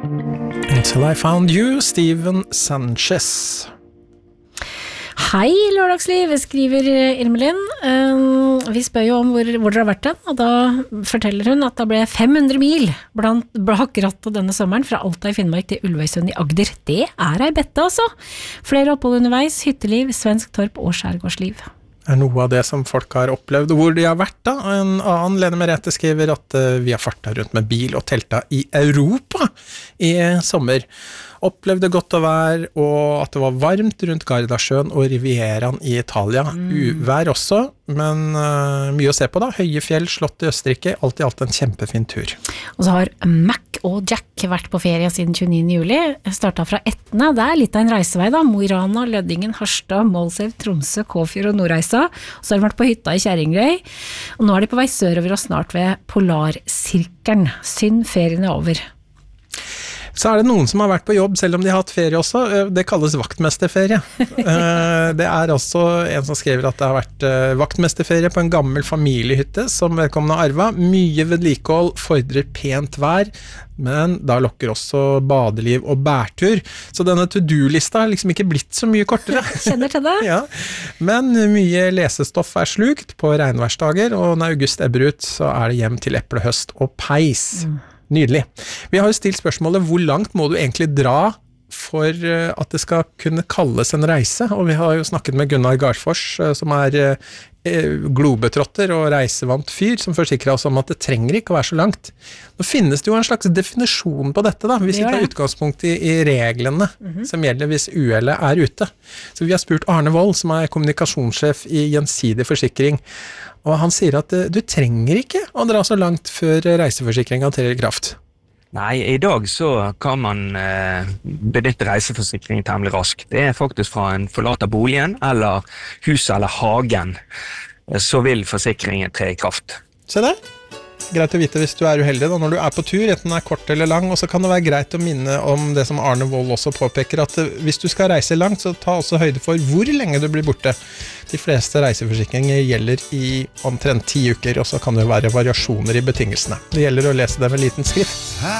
Until I Found You, Steven Sanchez. Hei, Lørdagsliv, skriver Irmelin. Vi spør jo om hvor dere har vært den, og da forteller hun at det ble 500 mil bak rattet denne sommeren fra Alta i Finnmark til Ulvøysund i Agder. Det ei bette, altså. Flere opphold underveis, hytteliv, svensk torp og skjærgårdsliv. Noe av det som folk har opplevd, hvor de har vært da. En annen, Lene Merete, skriver at vi har fartet rundt med bil og telta i Europa i sommer. Opplevde godt å være, og at det var varmt rundt Gardasjøen og Rivieraen i Italia. Uvær også, men mye å se på da. Høye fjell, slott i Østerrike, alt i alt en kjempefin tur. Og så har Mac og Jack vært på ferie siden 29. juli. Startet fra Etne, det litt av en reisevei da. Mo i Rana, Lødingen, Harstad, Målselv, Tromsø, Kåfjord og Nordreisa. Og så har de vært på hytta i Kjerringrøy. Og nå de på vei sørover og snart ved Polarsirkelen. Synd ferien over. Så det noen som har vært på jobb, selv om de har hatt ferie også. Det kalles vaktmesterferie. Det også en som skriver at det har vært vaktmesterferie på en gammel familiehytte som vedkommende arva. Mye vedlikehold, fordrer pent vær, men da lokker også badeliv og bærtur. Så denne to-do-lista har liksom ikke blitt så mye kortere. Kjenner til det. Ja. Men mye lesestoff slukt på regnværsdager, og når august ebber ut, så det hjem til eplehøst og peis. Nydelig. Vi har jo stilt spørsmålet, hvor langt må du egentlig dra for at det skal kunne kalles en reise? Og vi har jo snakket med Gunnar Garfors, som globetrotter og reisevant fyr, som forsikrer oss om at det trenger ikke å være så langt. Nå finnes det jo en slags definisjon på dette da, hvis vi tar utgangspunkt i reglene som gjelder hvis uhellet ute. Så vi har spurt Arne Wold, som kommunikasjonssjef i Gjensidig Forsikring, og han sier at du trenger ikke å dra så langt før reiseforsikringen trer i kraft. Nei, i dag så kan man benytte reiseforsikring temmelig raskt. Det faktisk fra en forlater boligen, eller huset eller hagen, så vil forsikringen tre i kraft. Se der. Greit å vite hvis du uheldig da, når du på tur, enten kort eller lang, og så kan det være greit å minne om det som Arne Wold også påpeker, at hvis du skal reise langt, så ta også høyde for hvor lenge du blir borte. De fleste reiseforsikringer gjelder i omtrent 10 uker, og så kan det være variasjoner i betingelsene. Det gjelder å lese det med liten skrift.